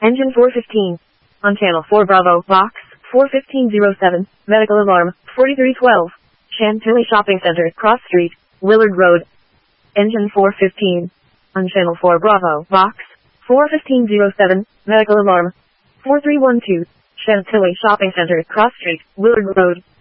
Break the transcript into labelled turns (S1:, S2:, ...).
S1: Engine 415. On channel 4 Bravo, box 41507, medical alarm 4312. Chantilly Shopping Center, Cross Street, Willard Road. Engine 415. On channel 4 Bravo, box 41507, medical alarm 4312. Chantilly Shopping Center, Cross Street, Willard Road.